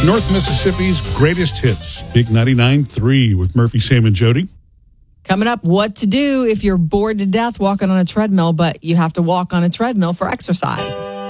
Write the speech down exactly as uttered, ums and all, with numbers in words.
North Mississippi's greatest hits. Big ninety-nine point three with Murphy, Sam, and Jody. Coming up, what to do if you're bored to death walking on a treadmill, but you have to walk on a treadmill for exercise.